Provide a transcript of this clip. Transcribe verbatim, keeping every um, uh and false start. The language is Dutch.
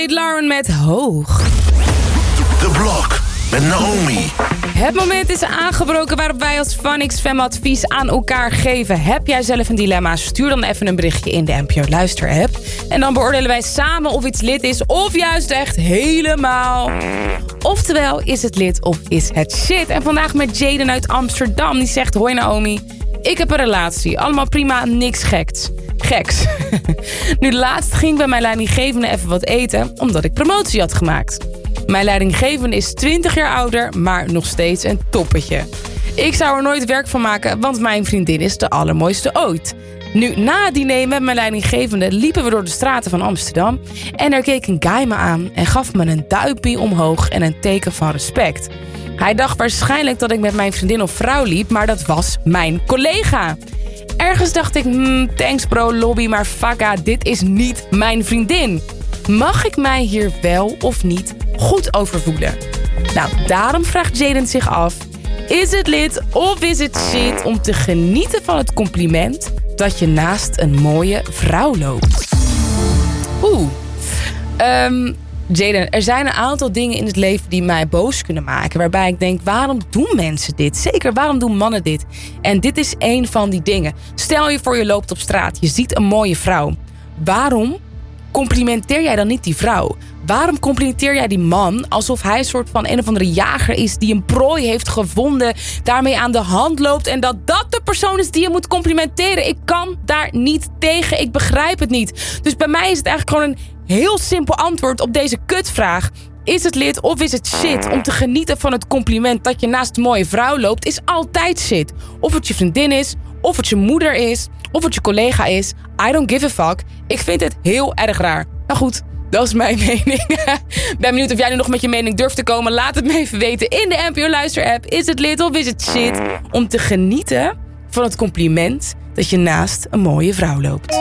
Lauren met Hoog. De Blok met Naomi. Het moment is aangebroken waarop wij als Funix Fam advies aan elkaar geven. Heb jij zelf een dilemma? Stuur dan even een berichtje in de N P O Luister app. En dan beoordelen wij samen of iets lid is of juist echt helemaal. Oftewel, is het lid of is het shit? En vandaag met Jaden uit Amsterdam. Die zegt, hoi Naomi, ik heb een relatie. Allemaal prima, niks geks. Geks. Nu laatst ging ik bij mijn leidinggevende even wat eten, omdat ik promotie had gemaakt. Mijn leidinggevende is twintig jaar ouder, maar nog steeds een toppetje. Ik zou er nooit werk van maken, want mijn vriendin is de allermooiste ooit. Nu, na het diner met mijn leidinggevende liepen we door de straten van Amsterdam en er keek een guy me aan en gaf me een duimpje omhoog en een teken van respect. Hij dacht waarschijnlijk dat ik met mijn vriendin of vrouw liep, maar dat was mijn collega. Ergens dacht ik, hmm, thanks bro, lobby, maar fakka, dit is niet mijn vriendin. Mag ik mij hier wel of niet goed over voelen? Nou, daarom vraagt Jaden zich af, is het lid of is het shit om te genieten van het compliment dat je naast een mooie vrouw loopt? Oeh. Um, Jaden, er zijn een aantal dingen in het leven die mij boos kunnen maken. Waarbij ik denk, waarom doen mensen dit? Zeker, waarom doen mannen dit? En dit is één van die dingen. Stel je voor je loopt op straat, je ziet een mooie vrouw. Waarom complimenteer jij dan niet die vrouw? Waarom complimenteer jij die man alsof hij een soort van een of andere jager is die een prooi heeft gevonden, daarmee aan de hand loopt en dat dat de persoon is die je moet complimenteren? Ik kan daar niet tegen, ik begrijp het niet. Dus bij mij is het eigenlijk gewoon een heel simpel antwoord op deze kutvraag. Is het lid of is het shit om te genieten van het compliment dat je naast een mooie vrouw loopt? Is altijd shit. Of het je vriendin is, of het je moeder is, of het je collega is. I don't give a fuck. Ik vind het heel erg raar. Nou goed, dat is mijn mening. Ben benieuwd of jij nu nog met je mening durft te komen. Laat het me even weten in de N P O Luister app. Is het lid of is het shit om te genieten van het compliment dat je naast een mooie vrouw loopt?